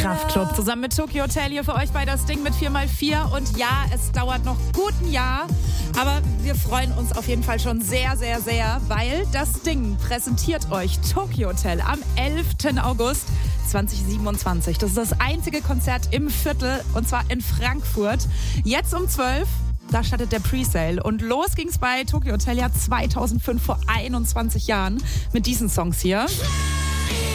Kraftklub zusammen mit Tokyo Hotel hier für euch bei das Ding mit 4x4. Und ja, es dauert noch gut ein Jahr, aber wir freuen uns auf jeden Fall schon sehr, sehr, sehr, weil das Ding präsentiert euch Tokyo Hotel am 11. August 2027. Das ist das einzige Konzert im Viertel und zwar in Frankfurt. Jetzt um 12. Da startet der Presale und los ging's bei Tokyo Hotel ja 2005 vor 21 Jahren mit diesen Songs hier.